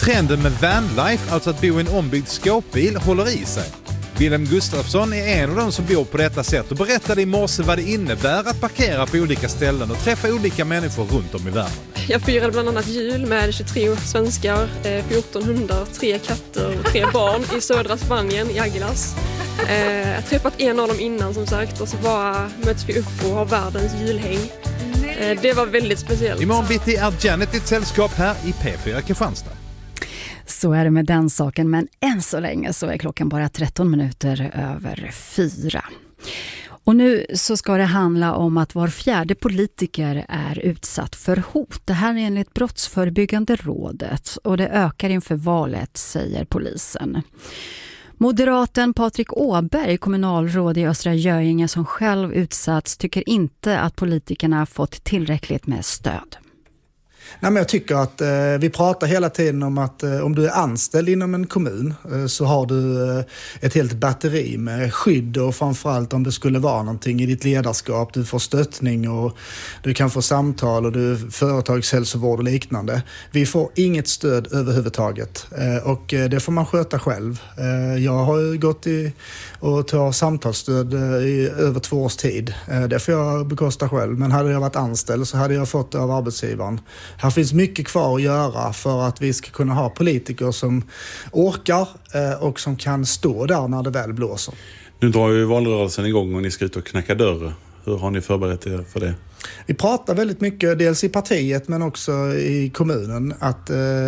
Trenden med vanlife, alltså att bo i en ombyggd skåpbil, håller i sig. Willem Gustafsson är en av de som bor på detta sätt och berättade i morse vad det innebär att parkera på olika ställen och träffa olika människor runt om i världen. Jag firade bland annat jul med 23 svenskar, 14 hundar, 3 katter och 3 barn i södra Spanien, i Aguilas. Jag har träffat en av dem innan som sagt och så bara möts vi upp och har världens julhäng. Det var väldigt speciellt. Imorgon bitti är Janet ett sällskap här i P4 Kristianstad. Så är det med den saken, men än så länge så är klockan bara 13 minuter över 4. Och nu så ska det handla om att var fjärde politiker är utsatt för hot. Det här är enligt Brottsförebyggande rådet och det ökar inför valet, säger polisen. Moderaten Patrik Åberg, kommunalråd i Östra Göinge som själv utsatts, tycker inte att politikerna fått tillräckligt med stöd. Nej, men jag tycker att vi pratar hela tiden om att om du är anställd inom en kommun så har du ett helt batteri med skydd och framförallt om det skulle vara någonting i ditt ledarskap. Du får stöttning och du kan få samtal och du företagshälsovård och liknande. Vi får inget stöd överhuvudtaget och det får man sköta själv. Jag har ju gått och tar samtalsstöd i över 2 års tid. Det får jag bekosta själv, men hade jag varit anställd så hade jag fått det av arbetsgivaren. Här finns mycket kvar att göra för att vi ska kunna ha politiker som orkar och som kan stå där när det väl blåser. Nu drar ju valrörelsen igång och ni ska ut och knacka dörr. Hur har ni förberett er för det? Vi pratar väldigt mycket, dels i partiet men också i kommunen, att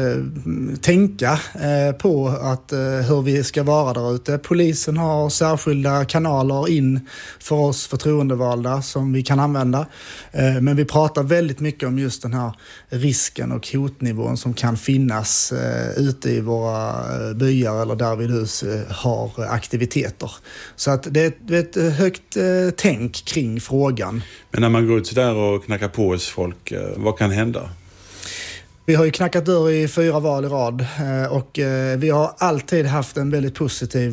tänka på att hur vi ska vara där ute. Polisen har särskilda kanaler in för oss förtroendevalda som vi kan använda. Men vi pratar väldigt mycket om just den här risken och hotnivån som kan finnas ute i våra byar eller där vi nu har aktiviteter. Så att det är ett högt tänk kring frågan. Men när man går ut där och knackar på hos folk, vad kan hända? Vi har ju knackat dörr i 4 val i rad och vi har alltid haft en väldigt positiv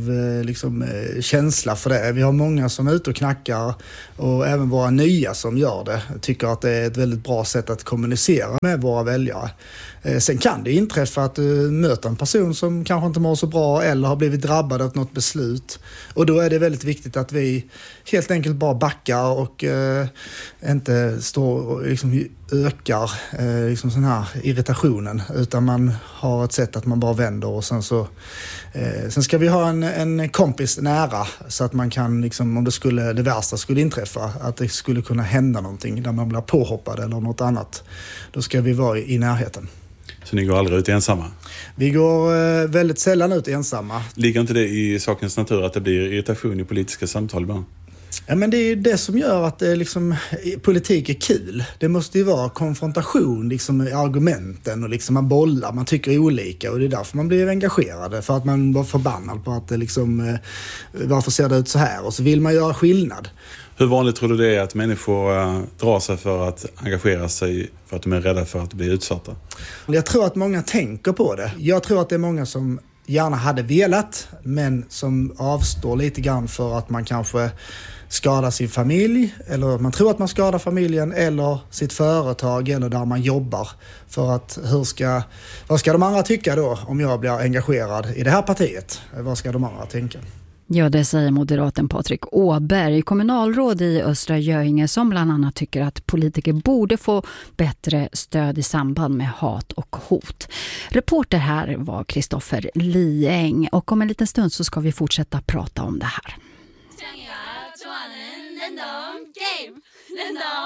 känsla för det. Vi har många som är ute och knackar och även våra nya som gör det tycker att det är ett väldigt bra sätt att kommunicera med våra väljare. Sen kan det inträffa att du möter en person som kanske inte mår så bra eller har blivit drabbad av något beslut. Och då är det väldigt viktigt att vi helt enkelt bara backar och inte står och ökar sån här irritationen, utan man har ett sätt att man bara vänder och sen ska vi ha en kompis nära så att man kan, om det värsta skulle inträffa, att det skulle kunna hända någonting där man blir påhoppad eller något annat, då ska vi vara i närheten. Så ni går aldrig ut ensamma? Vi går väldigt sällan ut ensamma. Ligger inte det i sakens natur att det blir irritation i politiska samtal ibland? Ja, men det är det som gör att politik är kul. Det måste ju vara konfrontation i argumenten och man bollar, man tycker olika och det är därför man blir engagerad. För att man var förbannad på att varför ser det ut så här, och så vill man göra skillnad. Hur vanligt tror du det är att människor drar sig för att engagera sig för att de är rädda för att bli utsatta? Jag tror att många tänker på det. Jag tror att det är många som gärna hade velat, men som avstår lite grann för att man kanske skadar sin familj, eller man tror att man skadar familjen eller sitt företag eller där man jobbar. För att vad ska de andra tycka då om jag blir engagerad i det här partiet? Vad ska de andra tänka? Ja, det säger moderaten Patrik Åberg, kommunalråd i Östra Göinge, som bland annat tycker att politiker borde få bättre stöd i samband med hat och hot. Reporter här var Kristoffer Lieng, och om en liten stund så ska vi fortsätta prata om det här.